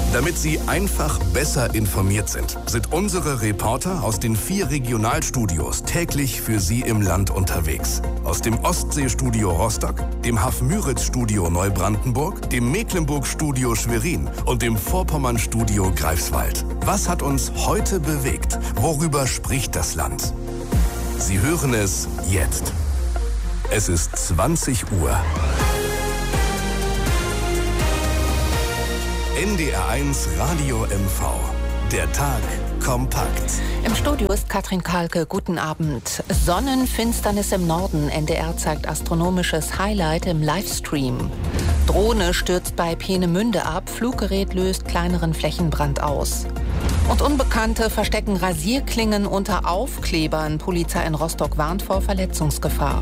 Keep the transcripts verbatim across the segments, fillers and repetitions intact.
Damit Sie einfach besser informiert sind, sind unsere Reporter aus den vier Regionalstudios täglich für Sie im Land unterwegs. Aus dem Ostseestudio Rostock, dem Hafmüritz-Studio Neubrandenburg, dem Mecklenburg-Studio Schwerin und dem Vorpommern-Studio Greifswald. Was hat uns heute bewegt? Worüber spricht das Land? Sie hören es jetzt. Es ist zwanzig Uhr. N D R eins Radio M V. Der Tag kompakt. Im Studio ist Katrin Kahlke. Guten Abend. Sonnenfinsternis im Norden. N D R zeigt astronomisches Highlight im Livestream. Drohne stürzt bei Peenemünde ab. Fluggerät löst kleineren Flächenbrand aus. Und Unbekannte verstecken Rasierklingen unter Aufklebern. Polizei in Rostock warnt vor Verletzungsgefahr.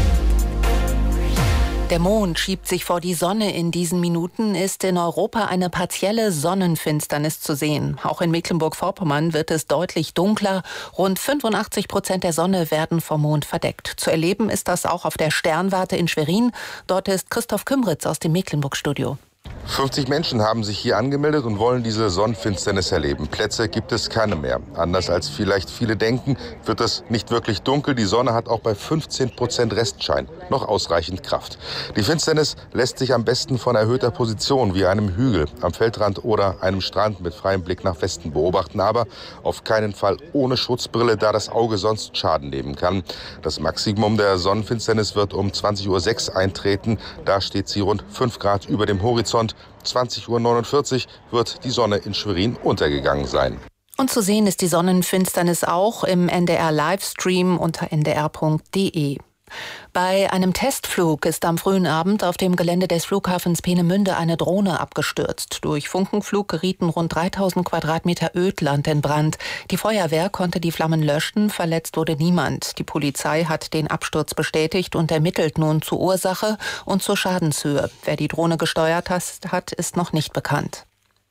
Der Mond schiebt sich vor die Sonne. In diesen Minuten ist in Europa eine partielle Sonnenfinsternis zu sehen. Auch in Mecklenburg-Vorpommern wird es deutlich dunkler. Rund fünfundachtzig Prozent der Sonne werden vom Mond verdeckt. Zu erleben ist das auch auf der Sternwarte in Schwerin. Dort ist Christoph Kümritz aus dem Mecklenburg-Studio. fünfzig Menschen haben sich hier angemeldet und wollen diese Sonnenfinsternis erleben. Plätze gibt es keine mehr. Anders als vielleicht viele denken, wird es nicht wirklich dunkel. Die Sonne hat auch bei fünfzehn Prozent Restschein noch ausreichend Kraft. Die Finsternis lässt sich am besten von erhöhter Position wie einem Hügel am Feldrand oder einem Strand mit freiem Blick nach Westen beobachten, aber auf keinen Fall ohne Schutzbrille, da das Auge sonst Schaden nehmen kann. Das Maximum der Sonnenfinsternis wird um zwanzig Uhr sechs eintreten. Da steht sie rund fünf Grad über dem Horizont. zwanzig Uhr neunundvierzig wird die Sonne in Schwerin untergegangen sein. Und zu sehen ist die Sonnenfinsternis auch im N D R-Livestream unter n d r punkt d e. Bei einem Testflug ist am frühen Abend auf dem Gelände des Flughafens Peenemünde eine Drohne abgestürzt. Durch Funkenflug gerieten rund dreitausend Quadratmeter Ödland in Brand. Die Feuerwehr konnte die Flammen löschen, verletzt wurde niemand. Die Polizei hat den Absturz bestätigt und ermittelt nun zur Ursache und zur Schadenshöhe. Wer die Drohne gesteuert hat, ist noch nicht bekannt.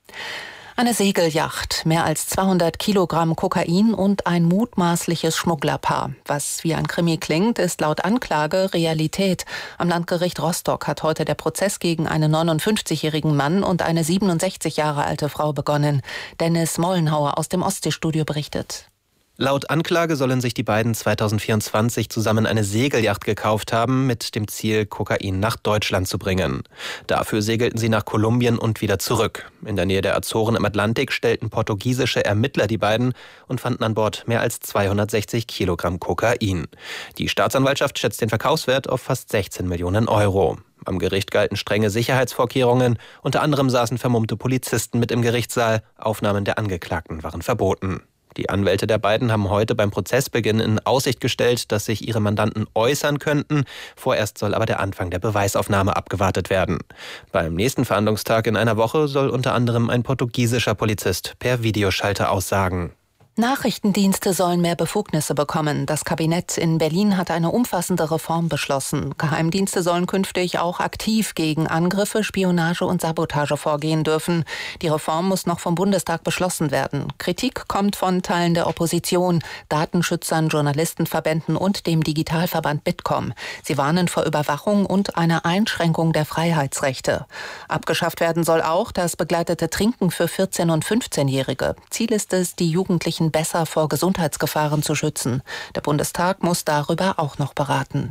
Eine Segelyacht, mehr als zweihundert Kilogramm Kokain und ein mutmaßliches Schmugglerpaar. Was wie ein Krimi klingt, ist laut Anklage Realität. Am Landgericht Rostock hat heute der Prozess gegen einen neunundfünfzigjährigen Mann und eine siebenundsechzig Jahre alte Frau begonnen. Dennis Mollenhauer aus dem Ostseestudio berichtet. Laut Anklage sollen sich die beiden zweitausendvierundzwanzig zusammen eine Segelyacht gekauft haben, mit dem Ziel, Kokain nach Deutschland zu bringen. Dafür segelten sie nach Kolumbien und wieder zurück. In der Nähe der Azoren im Atlantik stellten portugiesische Ermittler die beiden und fanden an Bord mehr als zweihundertsechzig Kilogramm Kokain. Die Staatsanwaltschaft schätzt den Verkaufswert auf fast sechzehn Millionen Euro. Am Gericht galten strenge Sicherheitsvorkehrungen. Unter anderem saßen vermummte Polizisten mit im Gerichtssaal. Aufnahmen der Angeklagten waren verboten. Die Anwälte der beiden haben heute beim Prozessbeginn in Aussicht gestellt, dass sich ihre Mandanten äußern könnten. Vorerst soll aber der Anfang der Beweisaufnahme abgewartet werden. Beim nächsten Verhandlungstag in einer Woche soll unter anderem ein portugiesischer Polizist per Videoschalter aussagen. Nachrichtendienste sollen mehr Befugnisse bekommen. Das Kabinett in Berlin hat eine umfassende Reform beschlossen. Geheimdienste sollen künftig auch aktiv gegen Angriffe, Spionage und Sabotage vorgehen dürfen. Die Reform muss noch vom Bundestag beschlossen werden. Kritik kommt von Teilen der Opposition, Datenschützern, Journalistenverbänden und dem Digitalverband Bitkom. Sie warnen vor Überwachung und einer Einschränkung der Freiheitsrechte. Abgeschafft werden soll auch das begleitete Trinken für vierzehn- und fünfzehnjährige. Ziel ist es, die Jugendlichen besser vor Gesundheitsgefahren zu schützen. Der Bundestag muss darüber auch noch beraten.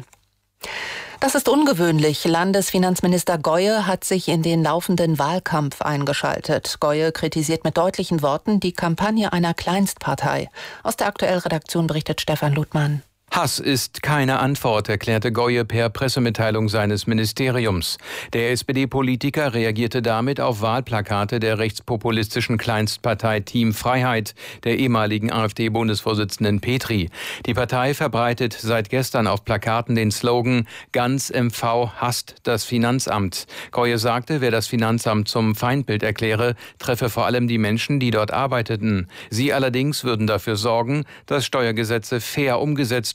Das ist ungewöhnlich. Landesfinanzminister Goye hat sich in den laufenden Wahlkampf eingeschaltet. Goye kritisiert mit deutlichen Worten die Kampagne einer Kleinstpartei. Aus der Aktuell-Redaktion berichtet Stefan Ludmann. Hass ist keine Antwort, erklärte Goye per Pressemitteilung seines Ministeriums. Der S P D-Politiker reagierte damit auf Wahlplakate der rechtspopulistischen Kleinstpartei Team Freiheit, der ehemaligen AfD-Bundesvorsitzenden Petri. Die Partei verbreitet seit gestern auf Plakaten den Slogan "Ganz M V hasst das Finanzamt". Goye sagte, wer das Finanzamt zum Feindbild erkläre, treffe vor allem die Menschen, die dort arbeiteten. Sie allerdings würden dafür sorgen, dass Steuergesetze fair umgesetzt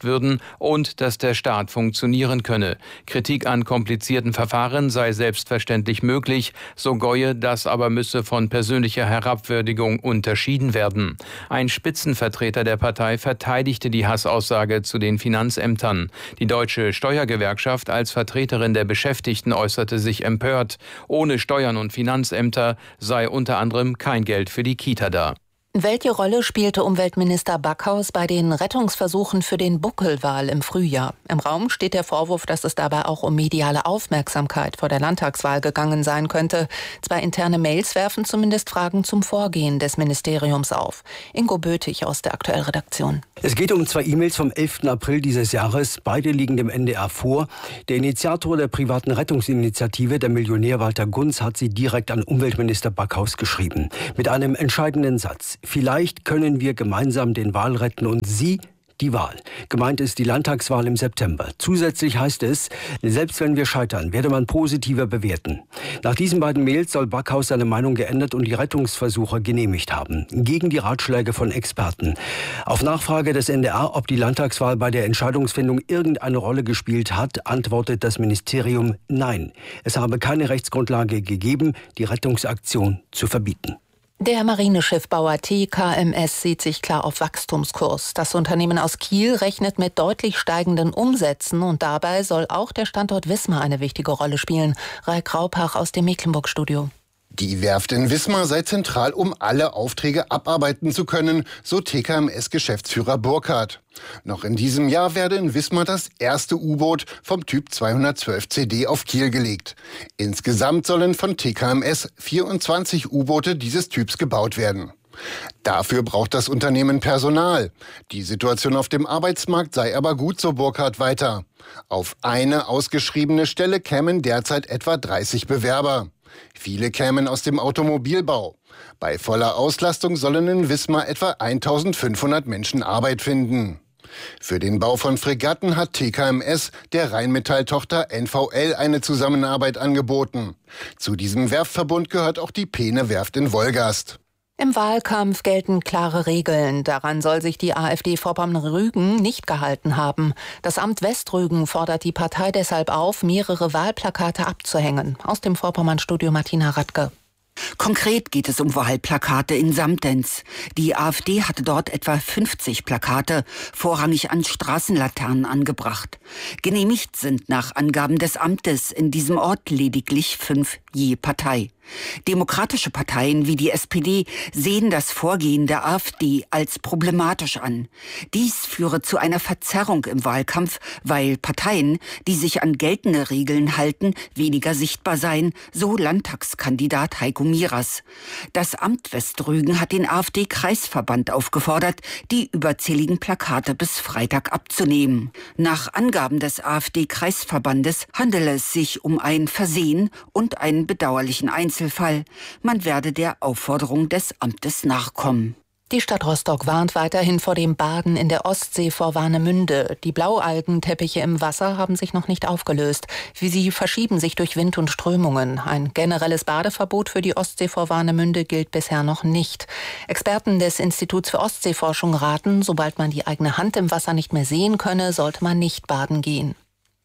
umgesetzt würden und dass der Staat funktionieren könne. Kritik an komplizierten Verfahren sei selbstverständlich möglich, so Goye, das aber müsse von persönlicher Herabwürdigung unterschieden werden. Ein Spitzenvertreter der Partei verteidigte die Hassaussage zu den Finanzämtern. Die Deutsche Steuergewerkschaft als Vertreterin der Beschäftigten äußerte sich empört. Ohne Steuern und Finanzämter sei unter anderem kein Geld für die Kita da. Welche Rolle spielte Umweltminister Backhaus bei den Rettungsversuchen für den Buckelwal im Frühjahr? Im Raum steht der Vorwurf, dass es dabei auch um mediale Aufmerksamkeit vor der Landtagswahl gegangen sein könnte. Zwei interne Mails werfen zumindest Fragen zum Vorgehen des Ministeriums auf. Ingo Böthig aus der Aktuellredaktion. Es geht um zwei E-Mails vom elften April dieses Jahres. Beide liegen dem N D R vor. Der Initiator der privaten Rettungsinitiative, der Millionär Walter Gunz, hat sie direkt an Umweltminister Backhaus geschrieben. Mit einem entscheidenden Satz. Vielleicht können wir gemeinsam den Wal retten und Sie die Wahl. Gemeint ist die Landtagswahl im September. Zusätzlich heißt es, selbst wenn wir scheitern, werde man positiver bewerten. Nach diesen beiden Mails soll Backhaus seine Meinung geändert und die Rettungsversuche genehmigt haben. Gegen die Ratschläge von Experten. Auf Nachfrage des N D R, ob die Landtagswahl bei der Entscheidungsfindung irgendeine Rolle gespielt hat, antwortet das Ministerium nein. Es habe keine Rechtsgrundlage gegeben, die Rettungsaktion zu verbieten. Der Marineschiffbauer T K M S sieht sich klar auf Wachstumskurs. Das Unternehmen aus Kiel rechnet mit deutlich steigenden Umsätzen und dabei soll auch der Standort Wismar eine wichtige Rolle spielen. Raik Raupach aus dem Mecklenburg-Studio. Die Werft in Wismar sei zentral, um alle Aufträge abarbeiten zu können, so T K M S-Geschäftsführer Burkhardt. Noch in diesem Jahr werde in Wismar das erste U-Boot vom Typ zweihundertzwölf C D auf Kiel gelegt. Insgesamt sollen von T K M S vierundzwanzig U-Boote dieses Typs gebaut werden. Dafür braucht das Unternehmen Personal. Die Situation auf dem Arbeitsmarkt sei aber gut, so Burkhardt weiter. Auf eine ausgeschriebene Stelle kämen derzeit etwa dreißig Bewerber. Viele kämen aus dem Automobilbau. Bei voller Auslastung sollen in Wismar etwa eintausendfünfhundert Menschen Arbeit finden. Für den Bau von Fregatten hat T K M S der Rheinmetall-Tochter N V L eine Zusammenarbeit angeboten. Zu diesem Werftverbund gehört auch die Peene-Werft in Wolgast. Im Wahlkampf gelten klare Regeln. Daran soll sich die AfD Vorpommern-Rügen nicht gehalten haben. Das Amt Westrügen fordert die Partei deshalb auf, mehrere Wahlplakate abzuhängen. Aus dem Vorpommern-Studio Martina Radke. Konkret geht es um Wahlplakate in Samtens. Die AfD hatte dort etwa fünfzig Plakate, vorrangig an Straßenlaternen angebracht. Genehmigt sind nach Angaben des Amtes in diesem Ort lediglich fünf je Partei. Demokratische Parteien wie die S P D sehen das Vorgehen der AfD als problematisch an. Dies führe zu einer Verzerrung im Wahlkampf, weil Parteien, die sich an geltende Regeln halten, weniger sichtbar seien, so Landtagskandidat Heiko Miras. Das Amt Westrügen hat den AfD-Kreisverband aufgefordert, die überzähligen Plakate bis Freitag abzunehmen. Nach Angaben des AfD-Kreisverbandes handele es sich um ein Versehen und einen bedauerlichen Einzelfall. Man werde der Aufforderung des Amtes nachkommen. Die Stadt Rostock warnt weiterhin vor dem Baden in der Ostsee vor Warnemünde. Die Blaualgenteppiche im Wasser haben sich noch nicht aufgelöst. Sie verschieben sich durch Wind und Strömungen. Ein generelles Badeverbot für die Ostsee vor Warnemünde gilt bisher noch nicht. Experten des Instituts für Ostseeforschung raten, sobald man die eigene Hand im Wasser nicht mehr sehen könne, sollte man nicht baden gehen.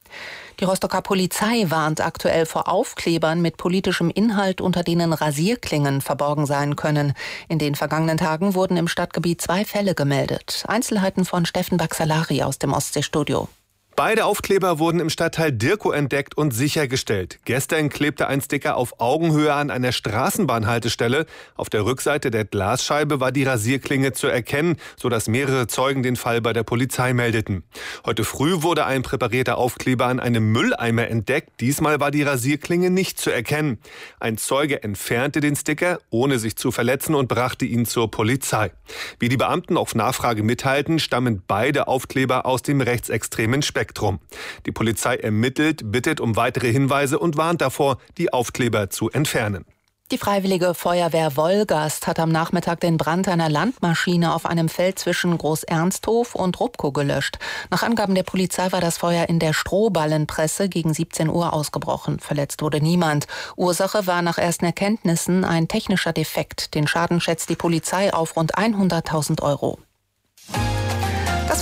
Die Rostocker Polizei warnt aktuell vor Aufklebern mit politischem Inhalt, unter denen Rasierklingen verborgen sein können. In den vergangenen Tagen wurden im Stadtgebiet zwei Fälle gemeldet. Einzelheiten von Steffen Baxalari aus dem Ostseestudio. Beide Aufkleber wurden im Stadtteil Dirkow entdeckt und sichergestellt. Gestern klebte ein Sticker auf Augenhöhe an einer Straßenbahnhaltestelle. Auf der Rückseite der Glasscheibe war die Rasierklinge zu erkennen, sodass mehrere Zeugen den Fall bei der Polizei meldeten. Heute früh wurde ein präparierter Aufkleber an einem Mülleimer entdeckt. Diesmal war die Rasierklinge nicht zu erkennen. Ein Zeuge entfernte den Sticker, ohne sich zu verletzen, und brachte ihn zur Polizei. Wie die Beamten auf Nachfrage mitteilten, stammen beide Aufkleber aus dem rechtsextremen Spektrum. Die Polizei ermittelt, bittet um weitere Hinweise und warnt davor, die Aufkleber zu entfernen. Die Freiwillige Feuerwehr Wolgast hat am Nachmittag den Brand einer Landmaschine auf einem Feld zwischen Groß-Ernsthof und Rupkow gelöscht. Nach Angaben der Polizei war das Feuer in der Strohballenpresse gegen siebzehn Uhr ausgebrochen. Verletzt wurde niemand. Ursache war nach ersten Erkenntnissen ein technischer Defekt. Den Schaden schätzt die Polizei auf rund hunderttausend Euro. Das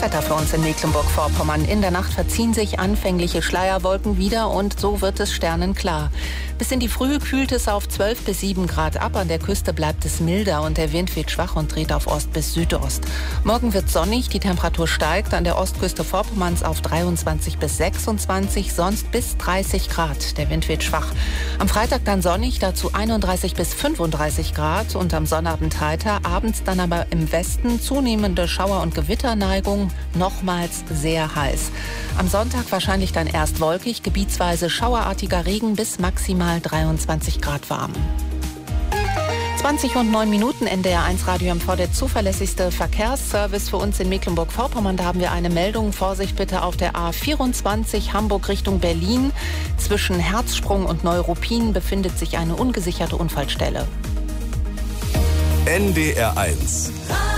Wetter für uns in Mecklenburg-Vorpommern. In der Nacht verziehen sich anfängliche Schleierwolken wieder und so wird es sternenklar. Bis in die Früh kühlt es auf zwölf bis sieben Grad ab. An der Küste bleibt es milder und der Wind weht schwach und dreht auf Ost bis Südost. Morgen wird sonnig, die Temperatur steigt an der Ostküste Vorpommerns auf dreiundzwanzig bis sechsundzwanzig, sonst bis dreißig Grad. Der Wind weht schwach. Am Freitag dann sonnig, dazu einunddreißig bis fünfunddreißig Grad und am Sonnabend heiter, abends dann aber im Westen zunehmende Schauer- und Gewitterneigung, nochmals sehr heiß. Am Sonntag wahrscheinlich dann erst wolkig, gebietsweise schauerartiger Regen bis maximal dreiundzwanzig Grad warm. zwanzig und neun Minuten, N D R eins Radio M V, der zuverlässigste Verkehrsservice für uns in Mecklenburg-Vorpommern. Da haben wir eine Meldung. Vorsicht bitte auf der A vierundzwanzig Hamburg Richtung Berlin. Zwischen Herzsprung und Neuruppin befindet sich eine ungesicherte Unfallstelle. N D R eins